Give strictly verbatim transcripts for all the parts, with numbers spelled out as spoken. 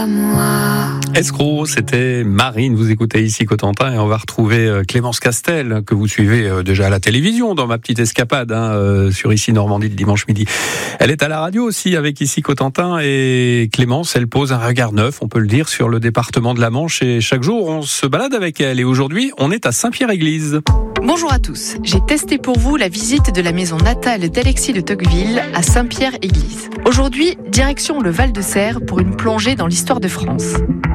moi. Escroc, c'était Marine, vous écoutez ici Cotentin et on va retrouver Clémence Castel que vous suivez déjà à la télévision dans ma petite escapade hein, sur Ici Normandie le dimanche midi. Elle est à la radio aussi avec Ici Cotentin et Clémence, elle pose un regard neuf, on peut le dire, sur le département de la Manche et chaque jour on se balade avec elle et aujourd'hui on est à Saint-Pierre-Église. Bonjour à tous, j'ai testé pour vous la visite de la maison natale d'Alexis de Tocqueville à Saint-Pierre-Église. Aujourd'hui, direction le Val-de-Serre pour une plongée dans l'histoire de France.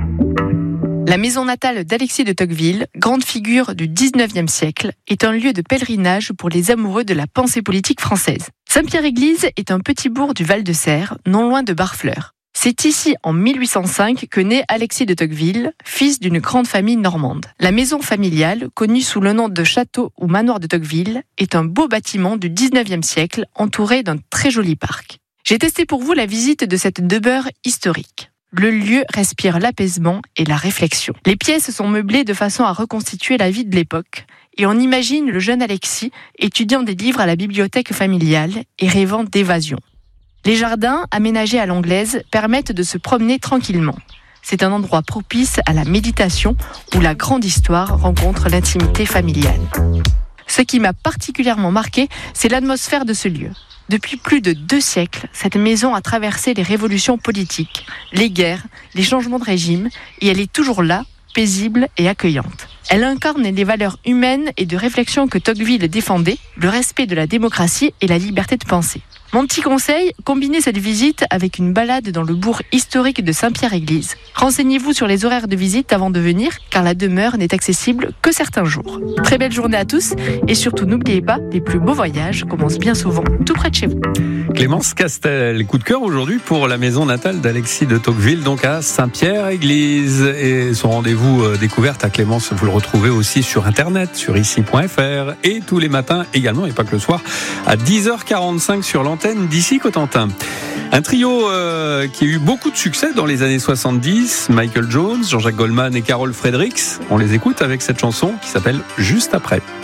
La maison natale d'Alexis de Tocqueville, grande figure du dix-neuvième siècle, est un lieu de pèlerinage pour les amoureux de la pensée politique française. Saint-Pierre-Église est un petit bourg du Val-de-Serre, non loin de Barfleur. C'est ici, en mille huit cent cinq, que naît Alexis de Tocqueville, fils d'une grande famille normande. La maison familiale, connue sous le nom de château ou manoir de Tocqueville, est un beau bâtiment du dix-neuvième siècle, entouré d'un très joli parc. J'ai testé pour vous la visite de cette demeure historique. Le lieu respire l'apaisement et la réflexion. Les pièces sont meublées de façon à reconstituer la vie de l'époque. Et on imagine le jeune Alexis étudiant des livres à la bibliothèque familiale et rêvant d'évasion. Les jardins, aménagés à l'anglaise, permettent de se promener tranquillement. C'est un endroit propice à la méditation où la grande histoire rencontre l'intimité familiale. Ce qui m'a particulièrement marqué, c'est l'atmosphère de ce lieu. Depuis plus de deux siècles, cette maison a traversé les révolutions politiques, les guerres, les changements de régime, et elle est toujours là, paisible et accueillante. Elle incarne les valeurs humaines et de réflexion que Tocqueville défendait, le respect de la démocratie et la liberté de penser. Mon petit conseil, combinez cette visite avec une balade dans le bourg historique de Saint-Pierre-Église. Renseignez-vous sur les horaires de visite avant de venir, car la demeure n'est accessible que certains jours. Très belle journée à tous, et surtout n'oubliez pas, les plus beaux voyages commencent bien souvent tout près de chez vous. Clémence Castel, coup de cœur aujourd'hui pour la maison natale d'Alexis de Tocqueville, donc à Saint-Pierre-Église. Et son rendez-vous découverte à Clémence, vous le retrouvez aussi sur internet, sur ici point f r, et tous les matins également, et pas que le soir, à dix heures quarante-cinq sur l'antenne d'Ici Cotentin. Un trio euh, qui a eu beaucoup de succès dans les années soixante-dix, Michael Jones, Jean-Jacques Goldman et Carol Fredericks. On les écoute avec cette chanson qui s'appelle Juste après.